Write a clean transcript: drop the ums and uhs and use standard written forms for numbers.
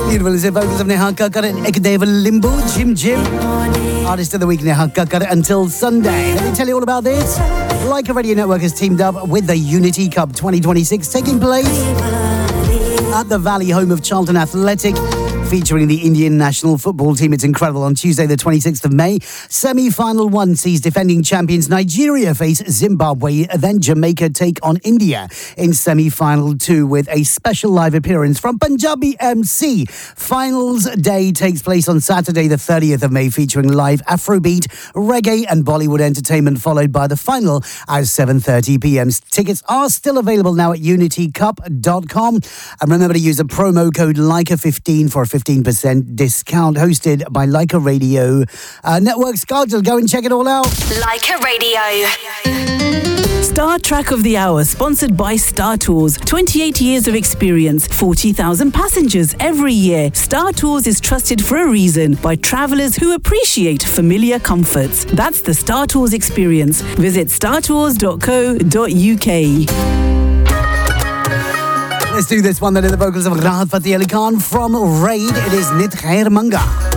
Beautiful is the vocals of Neha Kakkar and Ekadeva Limbu, Jim Jim. Artist of the week, Neha Kakkar, until Sunday. Let me tell you all about this. Leica Radio Network has teamed up with the Unity Cup 2026 taking place at the Valley home of Charlton Athletic, featuring the Indian national football team. It's incredible. On Tuesday, the 26th of May, semi-final 1 sees defending champions Nigeria face Zimbabwe, then Jamaica take on India in semi-final 2 with a special live appearance from Punjabi MC. Finals day takes place on Saturday, the 30th of May, featuring live Afrobeat, reggae and Bollywood entertainment, followed by the final at 7:30 p.m. Tickets are still available now at unitycup.com. And remember to use the promo code Leica15 for a 15% discount, hosted by Leica Radio Network. Scargill, go and check it all out. Leica Radio. Star Track of the Hour, sponsored by Star Tours. 28 years of experience, 40,000 passengers every year. Star Tours is trusted for a reason by travellers who appreciate familiar comforts. That's the Star Tours experience. Visit startours.co.uk. Let's do this one then in the vocals of Rahat Fateh Ali Khan from Raid. It is Nit Khair Manga.